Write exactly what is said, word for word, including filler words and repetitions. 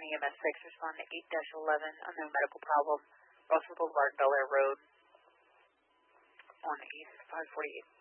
E M S six, respond to eight dash eleven, unknown medical problem, Russell Boulevard, Bel Air Road, on East five forty-eight.